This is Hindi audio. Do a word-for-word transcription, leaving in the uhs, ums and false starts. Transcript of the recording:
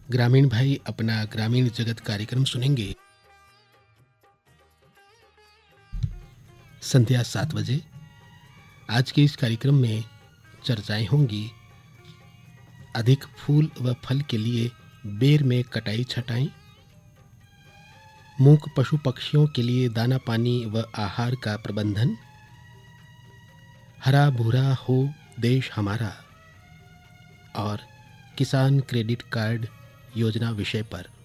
ग्रामीण भाई अपना ग्रामीण जगत कार्यक्रम सुनेंगे। संध्या सात बजे आज के इस कार्यक्रम में चर्चाएं होंगी। अधिक फूल व फल के लिए बेर में कटाई छटाई, मूक पशु पक्षियों के लिए दाना पानी व आहार का प्रबंधन, हरा भूरा हो देश हमारा और किसान क्रेडिट कार्ड योजना विषय पर।